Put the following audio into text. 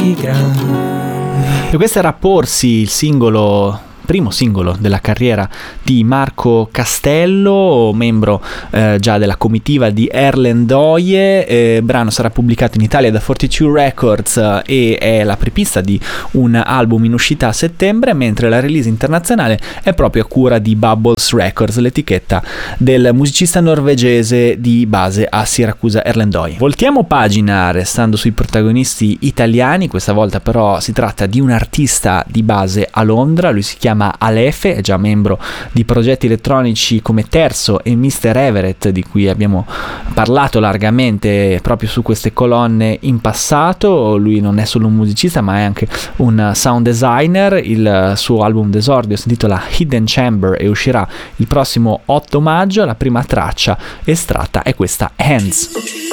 occhi grandi. E questo era Porsi, il primo singolo della carriera di Marco Castello, membro già della comitiva di Erlen Doye. Brano sarà pubblicato in Italia da 42 Records e è la prepista di un album in uscita a settembre, mentre la release internazionale è proprio a cura di Bubbles Records, l'etichetta del musicista norvegese di base a Siracusa, Erlen Doye. Voltiamo pagina restando sui protagonisti italiani, questa volta però si tratta di un artista di base a Londra. Lui si chiama Alefe, è già membro di progetti elettronici come Terzo e Mr. Everett, di cui abbiamo parlato largamente proprio su queste colonne in passato. Lui non è solo un musicista, ma è anche un sound designer. Il suo album d'esordio si intitola Hidden Chamber e uscirà il prossimo 8 maggio. La prima traccia estratta è questa, Hands.